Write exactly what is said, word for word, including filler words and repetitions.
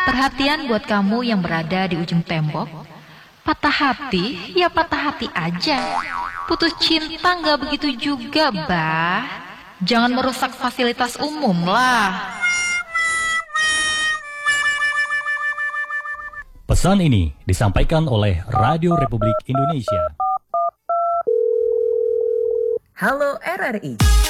Perhatian buat kamu yang berada di ujung tembok. Patah hati, ya patah hati aja. Putus cinta nggak begitu juga, bah. Jangan merusak fasilitas umum lah. Pesan ini disampaikan oleh Radio Republik Indonesia. Halo R R I.